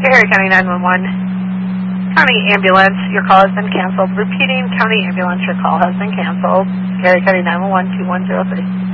Harry County 911. County ambulance, your call has been canceled. Repeating, county ambulance, your call has been canceled. Harry County 911, 2103.